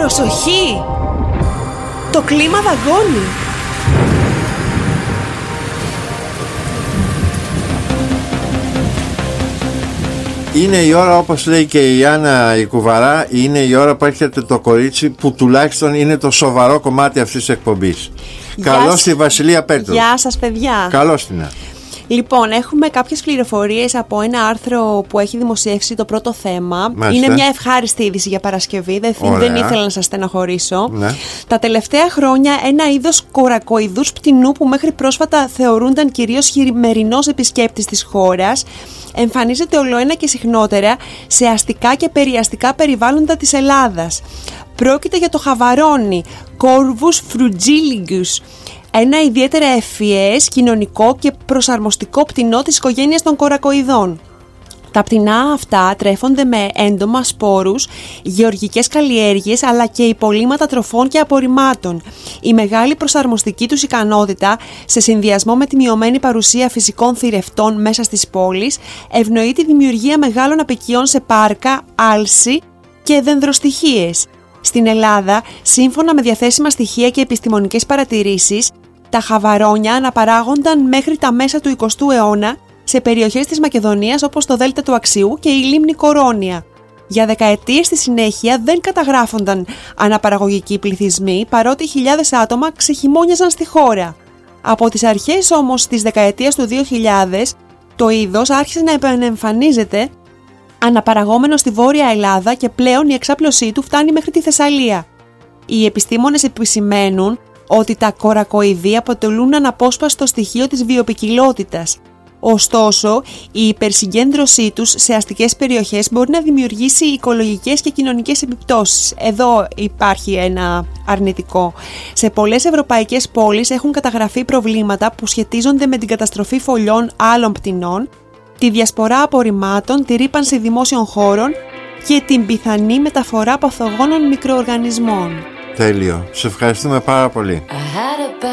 Προσοχή! Το κλίμα δαγκώνει. Είναι η ώρα, όπως λέει και η Άννα η Κουβαρά, είναι η ώρα που έρχεται το κορίτσι που τουλάχιστον είναι το σοβαρό κομμάτι αυτής της εκπομπής. Καλώς τη Βασιλεία Πέτρου. Γεια σας παιδιά. Καλώς την. Λοιπόν, έχουμε κάποιες πληροφορίες από ένα άρθρο που έχει δημοσιεύσει το πρώτο θέμα. Μάλιστα. Είναι μια ευχάριστη είδηση για Παρασκευή, δεν ήθελα να σας στεναχωρήσω. Ναι. Τα τελευταία χρόνια ένα είδος κορακοειδούς πτηνού που μέχρι πρόσφατα θεωρούνταν κυρίως χειμερινός επισκέπτης της χώρας εμφανίζεται ολοένα και συχνότερα σε αστικά και περιαστικά περιβάλλοντα της Ελλάδας. Πρόκειται για το χαβαρόνι, Corvus frugiligus, ένα ιδιαίτερα ευφυές, κοινωνικό και προσαρμοστικό πτηνό της οικογένειας των κορακοειδών. Τα πτηνά αυτά τρέφονται με έντομα, σπόρους, γεωργικές καλλιέργειες αλλά και υπολείμματα τροφών και απορριμμάτων. Η μεγάλη προσαρμοστική τους ικανότητα, σε συνδυασμό με τη μειωμένη παρουσία φυσικών θηρευτών μέσα στις πόλεις, ευνοεί τη δημιουργία μεγάλων αποικιών σε πάρκα, άλση και δενδροστοιχίες. Στην Ελλάδα, σύμφωνα με διαθέσιμα στοιχεία και επιστημονικές παρατηρήσεις, τα χαβαρόνια αναπαράγονταν μέχρι τα μέσα του 20ου αιώνα σε περιοχές της Μακεδονίας όπως το Δέλτα του Αξιού και η λίμνη Κορώνια. Για δεκαετίες στη συνέχεια δεν καταγράφονταν αναπαραγωγικοί πληθυσμοί, παρότι χιλιάδες άτομα ξεχειμώνιαζαν στη χώρα. Από τις αρχές όμως της δεκαετίας του 2000, το είδος άρχισε να επανεμφανίζεται αναπαραγόμενο στη Βόρεια Ελλάδα και πλέον η εξάπλωσή του φτάνει μέχρι τη Θεσσαλία. Οι επιστήμονες επισημαίνουν ότι τα κορακοειδή αποτελούν αναπόσπαστο στοιχείο της βιοποικιλότητας. Ωστόσο, η υπερσυγκέντρωσή τους σε αστικές περιοχές μπορεί να δημιουργήσει οικολογικές και κοινωνικές επιπτώσεις. Εδώ υπάρχει ένα αρνητικό. Σε πολλές ευρωπαϊκές πόλεις έχουν καταγραφεί προβλήματα που σχετίζονται με την καταστροφή φωλιών άλλων πτηνών, τη διασπορά απορριμμάτων, τη ρύπανση δημόσιων χώρων και την πιθανή μεταφορά παθογόνων μικροοργανισμών. Τέλειο. Σε ευχαριστούμε πάρα πολύ.